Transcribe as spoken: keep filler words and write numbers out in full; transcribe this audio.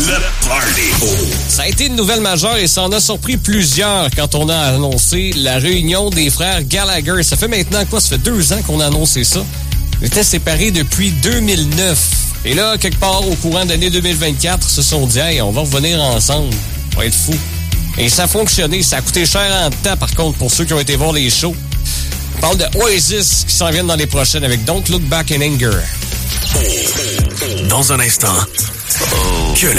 Le Party. Ça a été une nouvelle majeure et ça en a surpris plusieurs quand on a annoncé la réunion des frères Gallagher. Ça fait maintenant quoi? Ça fait deux ans qu'on a annoncé ça. Ils étaient séparés depuis deux mille neuf. Et là, quelque part au courant de l'année deux mille vingt-quatre, se sont dit « Hey, on va revenir ensemble. On va être fous. » Et ça a fonctionné. Ça a coûté cher en temps, par contre, pour ceux qui ont été voir les shows. On parle de Oasis qui s'en viennent dans les prochaines avec Don't Look Back in Anger. Dans un instant,